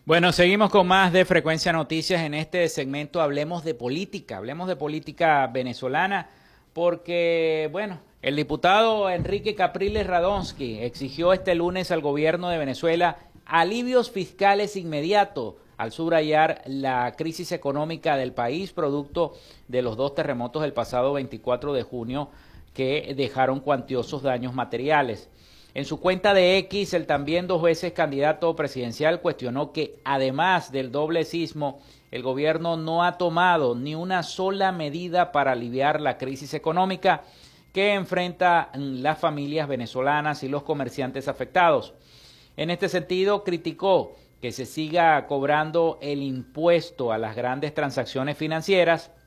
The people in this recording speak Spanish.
Bueno, seguimos con más de Frecuencia Noticias. En este segmento hablemos de política venezolana, porque, bueno, el diputado Enrique Capriles Radonsky exigió este lunes al gobierno de Venezuela alivios fiscales inmediatos al subrayar la crisis económica del país, producto de los dos terremotos del pasado 24 de junio que dejaron cuantiosos daños materiales. En su cuenta de X, el también dos veces candidato presidencial cuestionó que, además del doble sismo, el gobierno no ha tomado ni una sola medida para aliviar la crisis económica que enfrentan las familias venezolanas y los comerciantes afectados. En este sentido, criticó que se siga cobrando el impuesto a las grandes transacciones financieras